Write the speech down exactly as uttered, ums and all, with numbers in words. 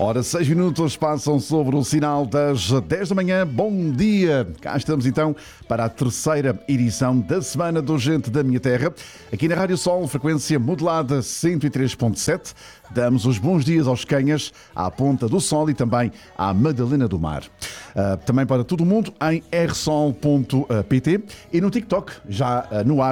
Ora, seis minutos passam sobre o sinal das dez da manhã. Bom dia! Cá estamos então para a terceira edição da Semana do Gente da Minha Terra. Aqui na Rádio Sol, frequência modulada cento e três ponto sete. Damos os bons dias aos Canhas, à Ponta do Sol e também à Madalena do Mar. Uh, também para todo o mundo em r sol ponto p t e no TikTok, já uh, no ar.